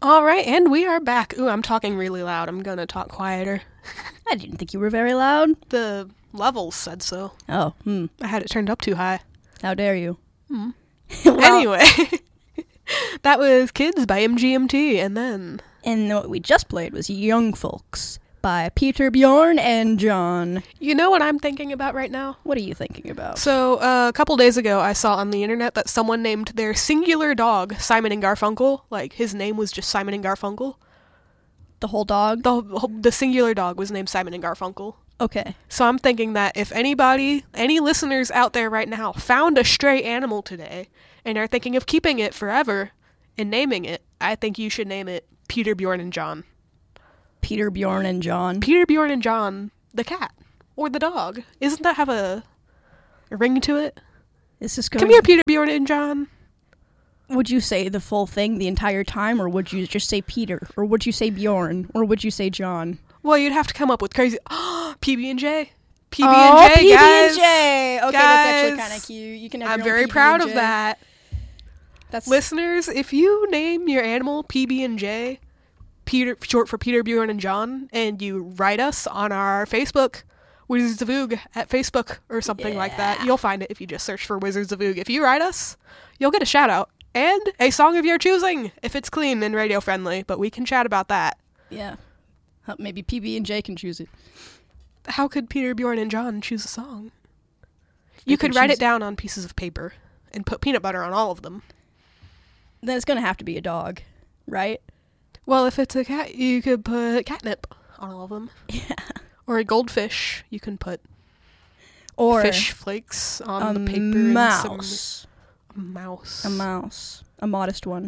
All right, and we are back. Ooh, I'm talking really loud. I'm gonna talk quieter. I didn't think you were very loud. The levels said so. Oh, I had it turned up too high. How dare you? Well, Anyway. anyway, that was Kids by MGMT, and then... And what we just played was Young Folks by Peter, Bjorn, and John. You know what I'm thinking about right now? What are you thinking about? So, a couple days ago, I saw on the internet that someone named their singular dog Simon and Garfunkel. Like, his name was just Simon and Garfunkel. The whole dog? The singular dog was named Simon and Garfunkel. Okay. So I'm thinking that if anybody, any listeners out there right now, found a stray animal today and are thinking of keeping it forever and naming it, I think you should name it Peter, Bjorn, and John. Peter, Bjorn, and John. Peter, Bjorn, and John, the cat. Or the dog. Isn't that have a ring to it? Is this going... Come here, Peter, Bjorn, and John. Would you say the full thing the entire time, or would you just say Peter? Or would you say Bjorn? Or would you say John? Well, you'd have to come up with crazy... PB&J. PB&J, PB&J, guys. Okay, guys. that's actually kind of cute. You can have I'm your own very proud of PB&J. that. That's... Listeners, if you name your animal PB&J, Peter, short for Peter, Bjorn, and John, and you write us on our Facebook, Wizards of Oog at Facebook or something like that, you'll find it if you just search for Wizards of Oog. If you write us, you'll get a shout out and a song of your choosing if it's clean and radio friendly, but we can chat about that. Yeah. Maybe PB&J can choose it. How could Peter, Bjorn, and John choose a song? You could write it down on pieces of paper and put peanut butter on all of them. Then it's going to have to be a dog, right? Well, if it's a cat, you could put catnip on all of them. Yeah. Or a goldfish, you can put Or fish flakes on the paper. mouse. A mouse. A mouse. A modest one.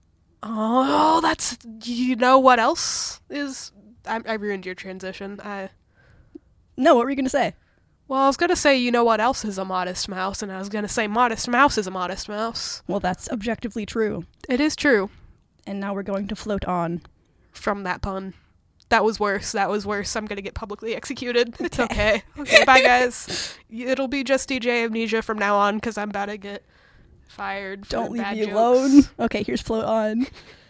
Oh, that's... You know what else is... I ruined your transition. No, what were you going to say? Well, I was going to say, you know what else is a modest mouse, and I was going to say modest mouse is a modest mouse. Well, that's objectively true. It is true. And now we're going to float on. From that pun. That was worse. I'm going to get publicly executed. It's okay. Okay, bye, guys. It'll be just DJ Amnesia from now on, because I'm about to get fired for Don't leave bad me jokes. alone. Okay, here's float on.